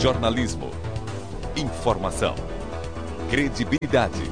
Jornalismo. Informação. Credibilidade.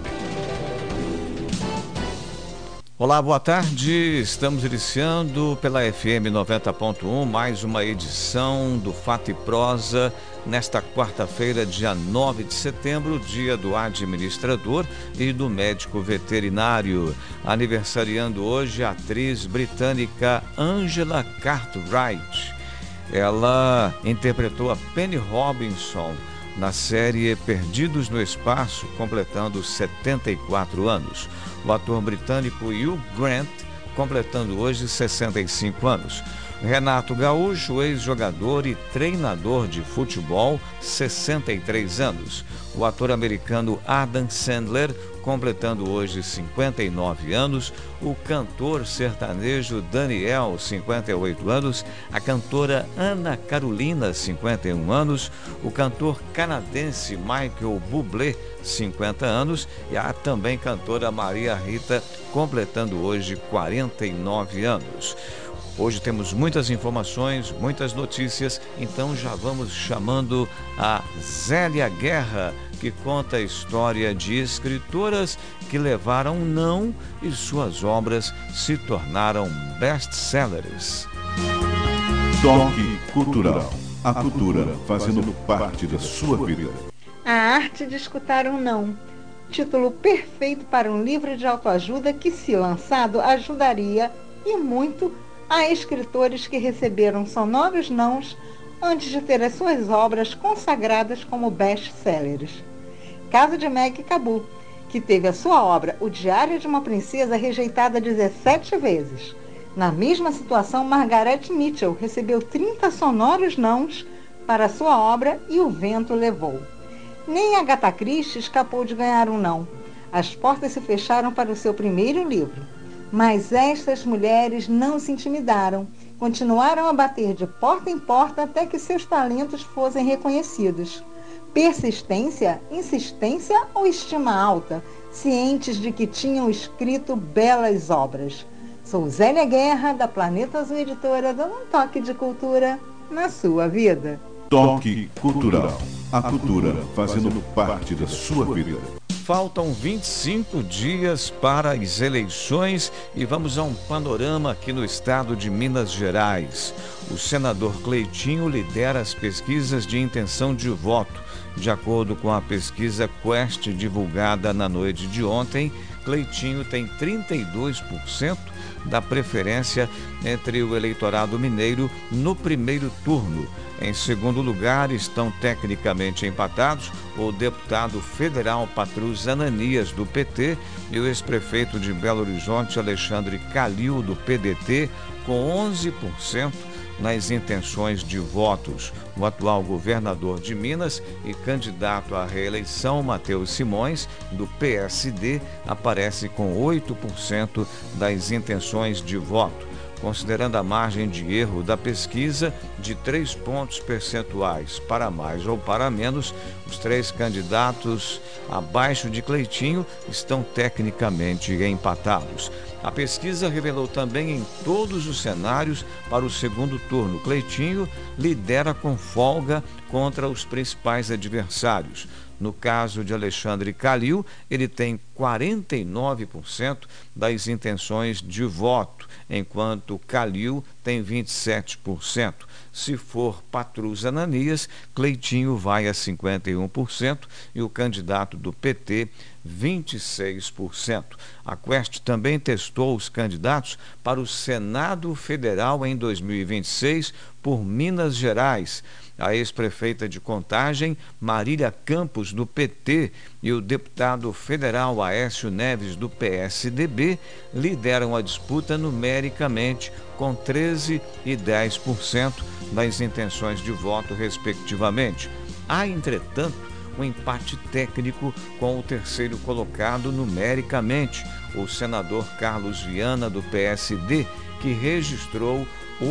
Olá, boa tarde. Estamos iniciando pela FM 90.1 mais uma edição do Fato e Prosa nesta quarta-feira, dia 9 de setembro, dia do administrador e do médico veterinário. Aniversariando hoje a atriz britânica Angela Cartwright. Ela interpretou a Penny Robinson na série Perdidos no Espaço, completando 74 anos. O ator britânico Hugh Grant, completando hoje 65 anos. Renato Gaúcho, ex-jogador e treinador de futebol, 63 anos. O ator americano Adam Sandler, completando hoje 59 anos. O cantor sertanejo Daniel, 58 anos. A cantora Ana Carolina, 51 anos. O cantor canadense Michael Bublé, 50 anos. E a também cantora Maria Rita, completando hoje 49 anos. Hoje temos muitas informações, muitas notícias, então já vamos chamando a Zélia Guerra, que conta a história de escritoras que levaram não e suas obras se tornaram best-sellers. Toque Cultural. A cultura fazendo parte da sua vida. A arte de escutar um não. Título perfeito para um livro de autoajuda que, se lançado, ajudaria e muito a escritores que receberam sonoros nãos antes de ter as suas obras consagradas como best-sellers. Caso de Meg Cabot, que teve a sua obra O Diário de uma Princesa rejeitada 17 vezes. Na mesma situação, Margaret Mitchell recebeu 30 sonoros nãos para sua obra E o Vento Levou. Nem Agatha Christie escapou de ganhar um não. As portas se fecharam para o seu primeiro livro. Mas estas mulheres não se intimidaram, continuaram a bater de porta em porta até que seus talentos fossem reconhecidos. Persistência, insistência ou estima alta, cientes de que tinham escrito belas obras. Sou Zélia Guerra, da Planeta Azul Editora, dando um toque de cultura na sua vida. Toque Cultural. A cultura fazendo parte da sua vida. Faltam 25 dias para as eleições e vamos a um panorama aqui no estado de Minas Gerais. O senador Cleitinho lidera as pesquisas de intenção de voto. De acordo com a pesquisa Quest divulgada na noite de ontem, Cleitinho tem 32% da preferência entre o eleitorado mineiro no primeiro turno. Em segundo lugar, estão tecnicamente empatados o deputado federal Patrus Ananias, do PT, e o ex-prefeito de Belo Horizonte, Alexandre Calil, do PDT, com 11% nas intenções de votos. O atual governador de Minas e candidato à reeleição, Matheus Simões, do PSD, aparece com 8% das intenções de voto. Considerando a margem de erro da pesquisa de 3 pontos percentuais para mais ou para menos, os 3 candidatos abaixo de Cleitinho estão tecnicamente empatados. A pesquisa revelou também em todos os cenários para o segundo turno. Cleitinho lidera com folga contra os principais adversários. No caso de Alexandre Calil, ele tem 49% das intenções de voto, enquanto Calil tem 27%. Se for Patrus Ananias, Cleitinho vai a 51% e o candidato do PT, 26%. A Quest também testou os candidatos para o Senado Federal em 2026 por Minas Gerais. A ex-prefeita de Contagem, Marília Campos, do PT, e o deputado federal Aécio Neves, do PSDB, lideram a disputa numericamente com 13% e 10% das intenções de voto, respectivamente. Há, entretanto, um empate técnico com o terceiro colocado numericamente, o senador Carlos Viana, do PSD, que registrou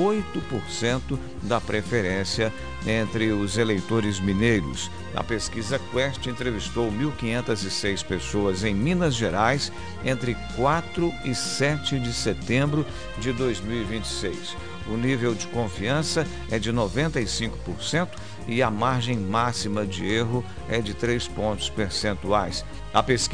8% da preferência entre os eleitores mineiros. A pesquisa Quest entrevistou 1.506 pessoas em Minas Gerais entre 4 e 7 de setembro de 2026. o nível de confiança é de 95% e a margem máxima de erro é de 3 pontos percentuais. A pesquisa